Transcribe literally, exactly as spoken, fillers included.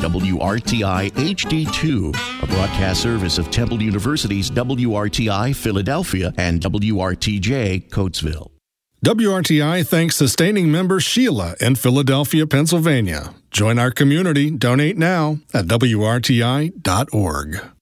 W R T I H D two, a broadcast service of Temple University's W R T I Philadelphia and W R T J Coatesville. W R T I thanks sustaining member Sheila in Philadelphia, Pennsylvania. Join our community. Donate now at W R T I dot org.